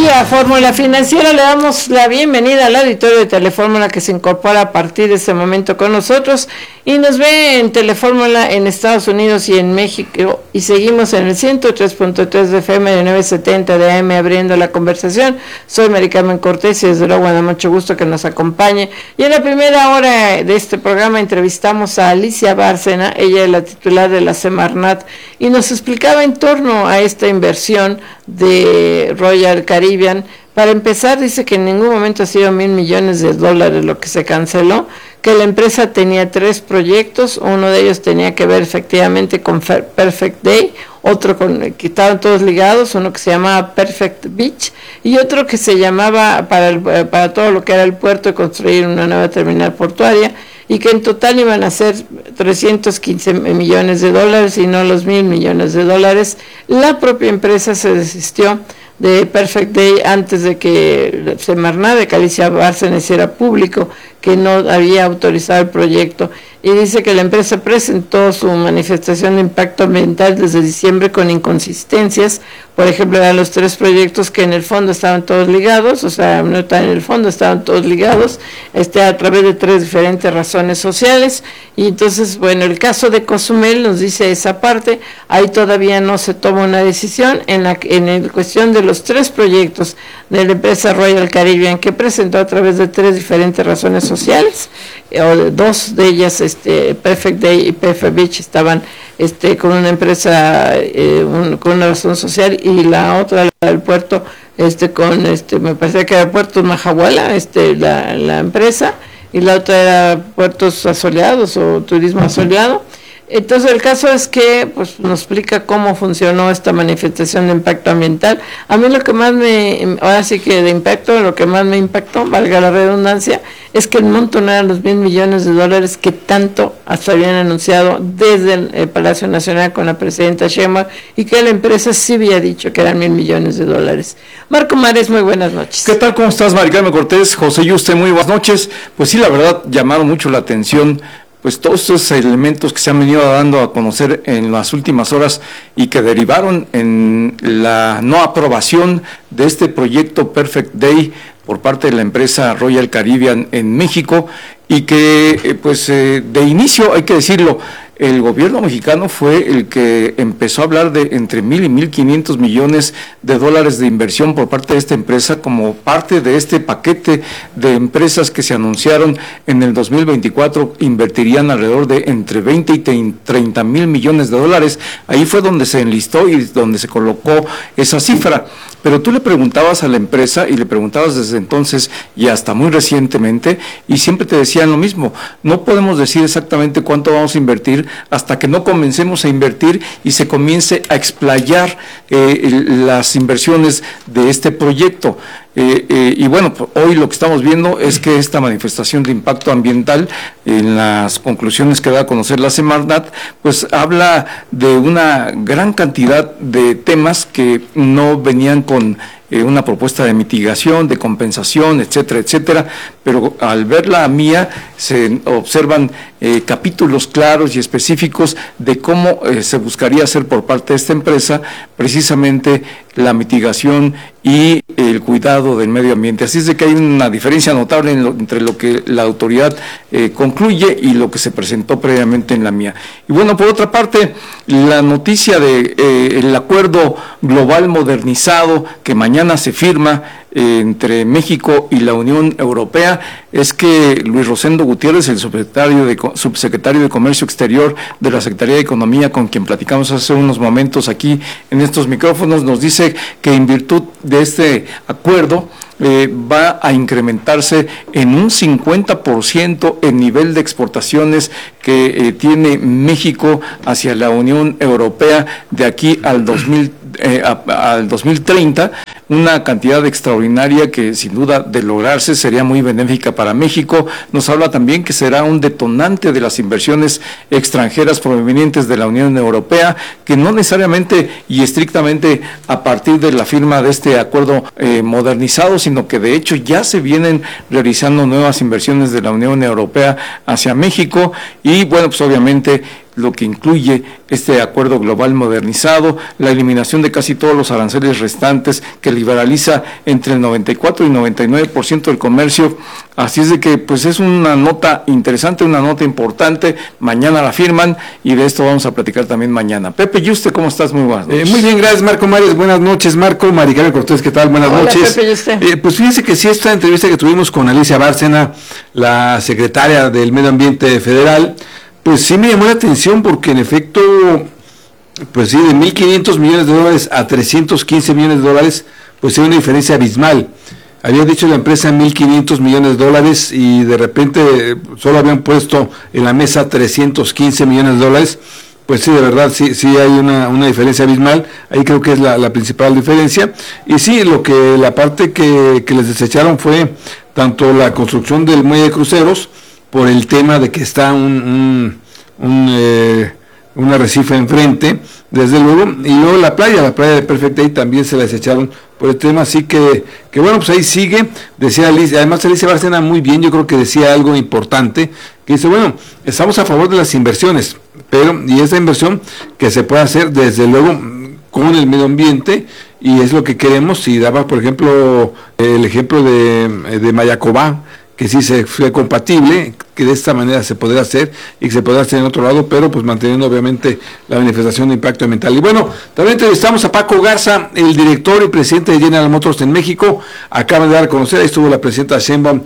a Fórmula Financiera. Le damos la bienvenida al auditorio de Telefórmula que se incorpora a partir de este momento con nosotros y nos ve en Telefórmula en Estados Unidos y en México, y seguimos en el 103.3 de FM de 970 de AM abriendo la conversación. Soy Mari Carmen Cortés y desde luego me da mucho gusto que nos acompañe. Y en la primera hora de este programa entrevistamos a Alicia Bárcena, ella es la titular de la Semarnat, y nos explicaba en torno a esta inversión de Royal Caribbean. Para empezar, dice que en ningún momento ha sido $1,000 millones lo que se canceló, que la empresa tenía 3 proyectos, uno de ellos tenía que ver efectivamente con Perfect Day, otro que estaban todos ligados, uno que se llamaba Perfect Beach y otro que se llamaba para todo lo que era el puerto, de construir una nueva terminal portuaria, y que en total iban a ser $315 millones y no los $1,000 millones. La propia empresa se desistió de Perfect Day antes de que Semarnat, de Alicia Bárcena, hiciera público que no había autorizado el proyecto, y dice que la empresa presentó su manifestación de impacto ambiental desde diciembre con inconsistencias. Por ejemplo, eran los 3 proyectos que en el fondo estaban todos ligados, o sea, no estaban en el fondo, estaban todos ligados, a través de 3 diferentes razones sociales. Y entonces, bueno, el caso de Cozumel nos dice esa parte, ahí todavía no se toma una decisión en la cuestión de los 3 proyectos de la empresa Royal Caribbean, que presentó a través de 3 diferentes razones sociales, o 2 de ellas, Perfect Day y Perfect Beach, estaban con una empresa, con una razón social, y la otra, el puerto, me parece que era Puertos Mahahuala, la empresa, y la otra era Puertos Asoleados o Turismo Asoleado. Entonces el caso es que pues nos explica cómo funcionó esta manifestación de impacto ambiental. A mí lo que más ahora sí que de impacto, lo que más me impactó, valga la redundancia, es que el monto no eran los $1,000 millones que tanto hasta habían anunciado desde el Palacio Nacional con la presidenta Sheinbaum, y que la empresa sí había dicho que eran $1,000 millones. Marco Mares, muy buenas noches. ¿Qué tal? ¿Cómo estás, Mari Carmen Cortés? José Yuste, muy buenas noches. Pues sí, la verdad, llamaron mucho la atención pues todos estos elementos que se han venido dando a conocer en las últimas horas y que derivaron en la no aprobación de este proyecto Perfect Day por parte de la empresa Royal Caribbean en México, y que de inicio, hay que decirlo, el gobierno mexicano fue el que empezó a hablar de entre $1,000 y $1,500 millones de inversión por parte de esta empresa, como parte de este paquete de empresas que se anunciaron en el 2024, invertirían alrededor de entre 20 y 30 mil millones de dólares. Ahí fue donde se enlistó y donde se colocó esa cifra. Pero tú le preguntabas a la empresa, y le preguntabas desde entonces y hasta muy recientemente, y siempre te decían lo mismo: no podemos decir exactamente cuánto vamos a invertir hasta que no comencemos a invertir y se comience a explayar las inversiones de este proyecto. Y bueno, hoy lo que estamos viendo es que esta manifestación de impacto ambiental, en las conclusiones que da a conocer la Semarnat, pues habla de una gran cantidad de temas que no venían con una propuesta de mitigación, de compensación, etcétera, etcétera, pero al ver la mía se observan capítulos claros y específicos de cómo se buscaría hacer por parte de esta empresa precisamente la mitigación y el cuidado del medio ambiente. Así es de que hay una diferencia notable entre lo que la autoridad concluye y lo que se presentó previamente en la mía. Y bueno, por otra parte, la noticia de el acuerdo global modernizado que mañana se firma entre México y la Unión Europea es que Luis Rosendo Gutiérrez, el subsecretario de Comercio Exterior de la Secretaría de Economía, con quien platicamos hace unos momentos aquí en estos micrófonos, nos dice que en virtud de este acuerdo va a incrementarse en un 50% el nivel de exportaciones que tiene México hacia la Unión Europea de aquí al 2030, una cantidad extraordinaria que sin duda de lograrse sería muy benéfica para México. Nos habla también que será un detonante de las inversiones extranjeras provenientes de la Unión Europea, que no necesariamente y estrictamente a partir de la firma de este acuerdo modernizado, sino que de hecho ya se vienen realizando nuevas inversiones de la Unión Europea hacia México. Y bueno, pues obviamente lo que incluye este acuerdo global modernizado, la eliminación de casi todos los aranceles restantes, que liberaliza entre el 94 y 99% del comercio. Así es de que pues es una nota interesante, una nota importante. Mañana la firman y de esto vamos a platicar también mañana. Pepe Yuste, ¿cómo estás? Muy buenas noches. Muy bien, gracias Marco Mares, buenas noches Marco. Maricarmen Cortés, ¿qué tal? Buenas noches. Pepe Yuste. Pues fíjense que sí, esta entrevista que tuvimos con Alicia Bárcena, la secretaria del Medio Ambiente Federal, pues sí me llamó la atención porque en efecto, pues sí, de 1.500 millones de dólares a 315 millones de dólares, pues hay una diferencia abismal. Había dicho la empresa 1.500 millones de dólares y de repente solo habían puesto en la mesa 315 millones de dólares. Pues sí, de verdad, sí hay una diferencia abismal. Ahí creo que es la principal diferencia. Y sí, la parte que les desecharon fue tanto la construcción del muelle de cruceros, por el tema de que está un arrecife enfrente, desde luego, y luego la playa de Perfect Day también se la desecharon por el tema, así que bueno, pues ahí sigue, decía Alicia, además Alicia Bárcena muy bien, yo creo que decía algo importante, que dice, bueno, estamos a favor de las inversiones, y esa inversión que se puede hacer desde luego con el medio ambiente, y es lo que queremos, y daba por ejemplo el ejemplo de Mayacobá, que sí se fue compatible, que de esta manera se podrá hacer y que se podrá hacer en otro lado, pero pues manteniendo obviamente la manifestación de impacto ambiental. Y bueno, también entrevistamos a Paco Garza, el director y presidente de General Motors en México. Acaban de dar a conocer, ahí estuvo la presidenta Sheinbaum,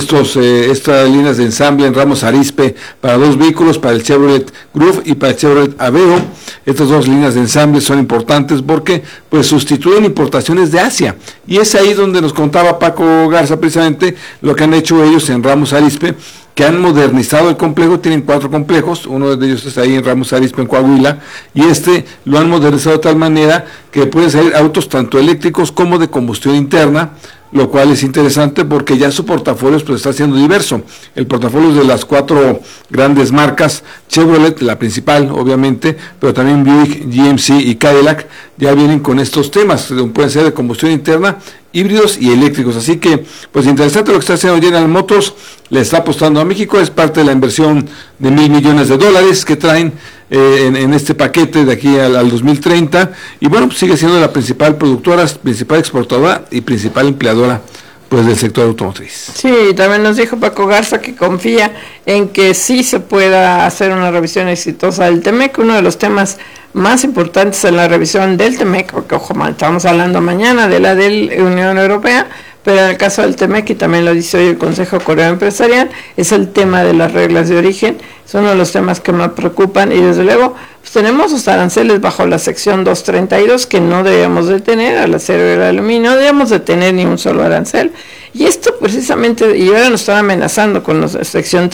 estas líneas de ensamble en Ramos Arizpe para 2 vehículos, para el Chevrolet Groove y para el Chevrolet Aveo. Estas 2 líneas de ensamble son importantes porque pues sustituyen importaciones de Asia. Y es ahí donde nos contaba Paco Garza precisamente lo que han hecho ellos en Ramos Arizpe, que han modernizado el complejo. Tienen 4 complejos, uno de ellos está ahí en Ramos Arizpe, en Coahuila, y lo han modernizado de tal manera que pueden salir autos tanto eléctricos como de combustión interna, lo cual es interesante porque ya su portafolio pues está siendo diverso. El portafolio es de las 4 grandes marcas, Chevrolet, la principal obviamente, pero también Buick, GMC y Cadillac ya vienen con estos temas, pueden ser de combustión interna, híbridos y eléctricos. Así que pues interesante lo que está haciendo General Motors, le está apostando a México, es parte de la inversión de $1,000 millones que traen en este paquete de aquí al 2030, y bueno, pues sigue siendo la principal productora, principal exportadora y principal empleadora pues del sector automotriz. Sí, también nos dijo Paco Garza que confía en que sí se pueda hacer una revisión exitosa del TEMEC. Uno de los temas más importantes en la revisión del TEMEC, porque ojo, estamos hablando mañana de la Unión Europea, pero en el caso del TEMEC, y también lo dice hoy el Consejo Coreano Empresarial, es el tema de las reglas de origen. Es uno de los temas que más preocupan, y desde luego pues tenemos los aranceles bajo la sección 232 que no debemos de tener, al acero y al aluminio, no debemos de tener ni un solo arancel, y esto precisamente, y ahora nos están amenazando con la sección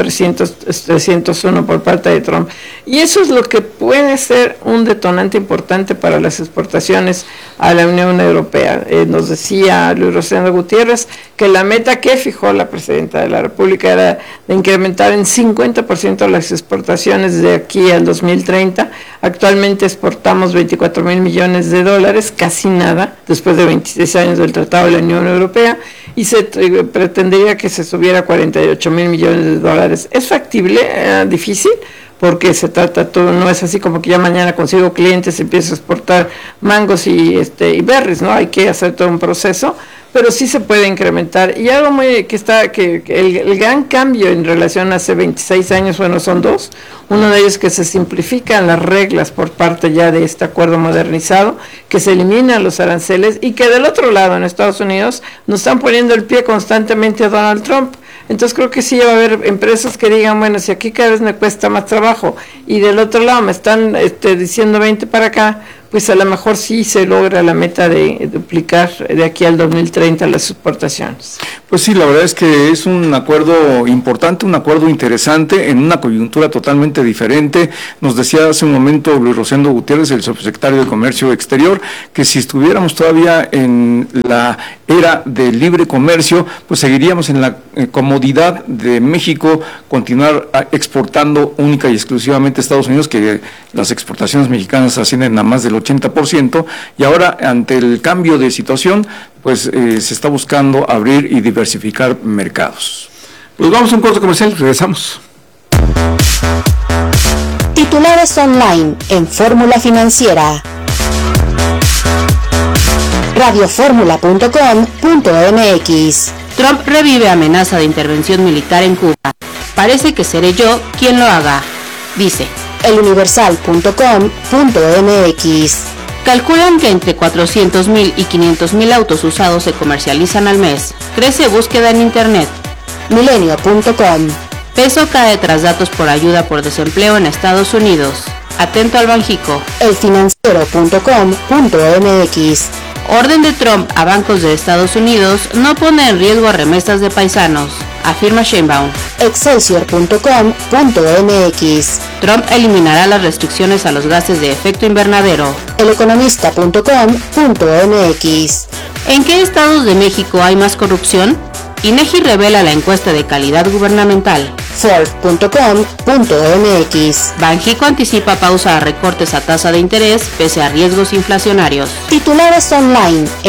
301 por parte de Trump, y eso es lo que puede ser un detonante importante para las exportaciones a la Unión Europea. Nos decía Luis Rosendo Gutiérrez que la meta que fijó la presidenta de la República era de incrementar en 50% las exportaciones de aquí al 2030. Actualmente exportamos $24,000 millones, casi nada, después de 26 años del Tratado de la Unión Europea, y se pretendería que se subiera a $48,000 millones. ¿Es factible? ¿Difícil? Porque se trata todo, no es así como que ya mañana consigo clientes, empiezo a exportar mangos y berries, ¿no? Hay que hacer todo un proceso, pero sí se puede incrementar. Y algo que el gran cambio en relación a hace 26 años, bueno, son 2. Uno de ellos que se simplifican las reglas por parte ya de este acuerdo modernizado, que se eliminan los aranceles, y que del otro lado, en Estados Unidos, nos están poniendo el pie constantemente a Donald Trump. Entonces creo que sí va a haber empresas que digan, bueno, si aquí cada vez me cuesta más trabajo y del otro lado me están diciendo 20 para acá, pues a lo mejor sí se logra la meta de duplicar de aquí al 2030 las exportaciones. Pues sí, la verdad es que es un acuerdo importante, un acuerdo interesante en una coyuntura totalmente diferente. Nos decía hace un momento Luis Rosendo Gutiérrez, el subsecretario de Comercio Exterior, que si estuviéramos todavía en la era del libre comercio, pues seguiríamos en la comodidad de México, continuar exportando única y exclusivamente a Estados Unidos, que las exportaciones mexicanas ascienden a más del 80%, y ahora ante el cambio de situación, pues se está buscando abrir y diversificar mercados. Pues vamos a un corte comercial, regresamos. Titulares online en Fórmula Financiera. radioformula.com.mx. Trump revive amenaza de intervención militar en Cuba. Parece que seré yo quien lo haga, dice. eluniversal.com.mx. Calculan que entre 400.000 y 500.000 autos usados se comercializan al mes. Crece búsqueda en Internet. Milenio.com. Peso cae tras datos por ayuda por desempleo en Estados Unidos. Atento al Banjico. elfinanciero.com.mx. Orden de Trump a bancos de Estados Unidos no pone en riesgo remesas de paisanos, afirma Sheinbaum. Excelsior.com.mx. Trump eliminará las restricciones a los gases de efecto invernadero. eleconomista.com.mx. ¿En qué estados de México hay más corrupción? INEGI revela la encuesta de calidad gubernamental. Forbes.com.mx. Banjico anticipa pausa a recortes a tasa de interés pese a riesgos inflacionarios. Titulares online